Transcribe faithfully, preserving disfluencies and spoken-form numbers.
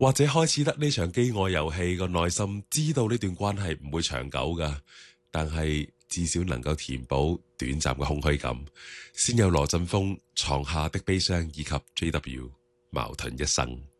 或者開始得呢場飢餓遊戲，個內心知道呢段關係唔會長久噶，但係至少能夠填補短暫嘅空虛感，先有羅振峰床下的悲傷以及 J W 矛盾一生。